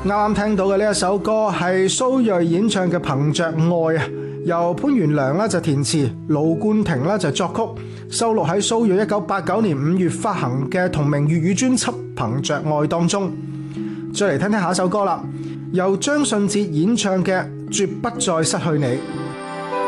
啱啱聽到嘅呢一首歌係蘇芮演唱嘅《憑着愛》啊，由潘元良啦就填詞，盧冠廷啦就作曲，收錄喺蘇芮1989年5月發行嘅同名粵語專輯《憑着愛》當中。再嚟聽聽下一首歌啦，由張信哲演唱嘅《絕不再失去你》。